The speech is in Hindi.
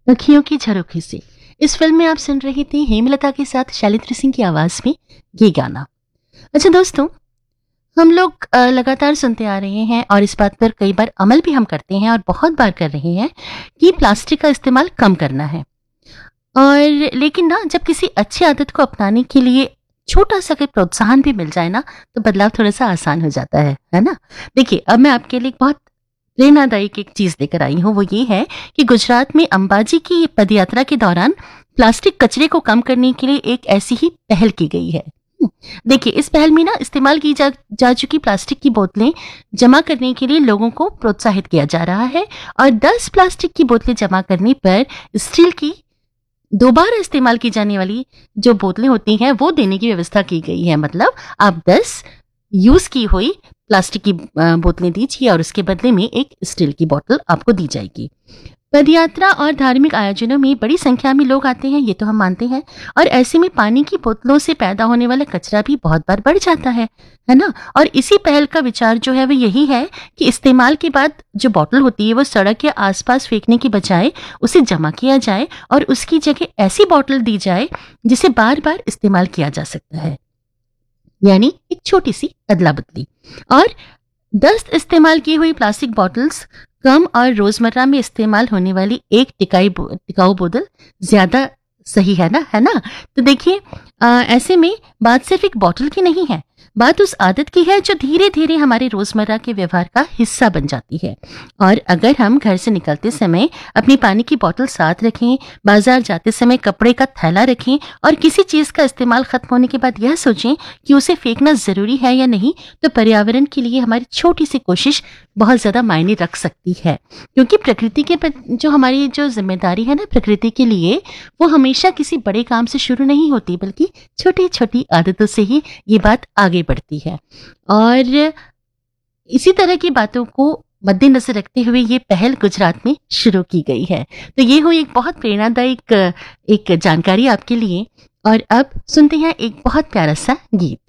अखियों की झरोखे से। इस फिल्म में आप सुन रही थी हेमलता के साथ शैलेंद्र सिंह की आवाज में ये गाना। अच्छा दोस्तों, हम लोग लगातार सुनते आ रहे हैं और इस बात पर कई बार अमल भी हम करते हैं और बहुत बार कर रहे हैं कि प्लास्टिक का इस्तेमाल कम करना है। और लेकिन ना, जब किसी अच्छी आदत को अपनाने के लिए छोटा सा कोई प्रोत्साहन भी मिल जाए ना, तो बदलाव थोड़ा सा आसान हो जाता है ना। देखिए, अब मैं आपके लिए एक बहुत प्रेरणादायक एक चीज लेकर आई हूँ। वो ये है कि गुजरात में अंबाजी की पदयात्रा के दौरान प्लास्टिक कचरे को कम करने के लिए एक ऐसी ही पहल की गई है। देखिए, इस पहल में ना इस्तेमाल की जा चुकी प्लास्टिक की बोतलें जमा करने के लिए लोगों को प्रोत्साहित किया जा रहा है और 10 प्लास्टिक की बोतलें जमा करने पर स्टील की दोबारा इस्तेमाल की जाने वाली जो बोतलें होती हैं वो देने की व्यवस्था की गई है। मतलब आप 10 यूज की हुई प्लास्टिक की बोतलें दीजिए और उसके बदले में एक स्टील की बोतल आपको दी जाएगी। पदयात्रा और धार्मिक आयोजनों में बड़ी संख्या में लोग आते हैं, ये तो हम मानते हैं, और ऐसे में पानी की बोतलों से पैदा होने वाला कचरा भी बहुत बार बढ़ जाता है ना। और इसी पहल का विचार जो है वो यही है कि इस्तेमाल के बाद जो बोतल होती है वो सड़क के आसपास फेंकने की बजाय उसे जमा किया जाए और उसकी जगह ऐसी बोतल दी जाए जिसे बार बार इस्तेमाल किया जा सकता है, यानी एक छोटी सी अदला बदली। और 10 इस्तेमाल की हुई प्लास्टिक बॉटल्स कम और रोजमर्रा में इस्तेमाल होने वाली एक टिकाऊ बोतल ज्यादा सही है ना। तो देखिए, ऐसे में बात सिर्फ एक बोतल की नहीं है, बात उस आदत की है जो धीरे धीरे हमारे रोजमर्रा के व्यवहार का हिस्सा बन जाती है। और अगर हम घर से निकलते समय अपनी पानी की बोतल साथ रखें, बाजार जाते समय कपड़े का थैला रखें और किसी चीज का इस्तेमाल खत्म होने के बाद यह सोचें कि उसे फेंकना जरूरी है या नहीं, तो पर्यावरण के लिए हमारी छोटी सी कोशिश बहुत ज्यादा मायने रख सकती है। क्योंकि प्रकृति के जो हमारी जो जिम्मेदारी है ना प्रकृति के लिए, वो हमेशा किसी बड़े काम से शुरू नहीं होती, बल्कि छोटी छोटी आदतों से ही ये बात आगे बढ़ती है। और इसी तरह की बातों को मद्देनजर रखते हुए ये पहल गुजरात में शुरू की गई है। तो ये हुई एक बहुत प्रेरणादायक एक जानकारी आपके लिए। और अब सुनते हैं एक बहुत प्यारा सा गीत।